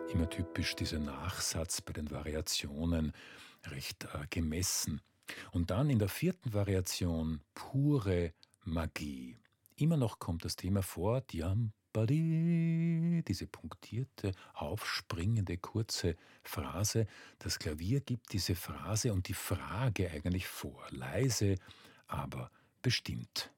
Immer typisch dieser Nachsatz bei den Variationen, recht gemessen. Und dann in der vierten Variation pure Magie. Immer noch kommt das Thema vor, Diambadi, diese punktierte, aufspringende, kurze Phrase. Das Klavier gibt diese Phrase und die Frage eigentlich vor, leise, aber bestimmt.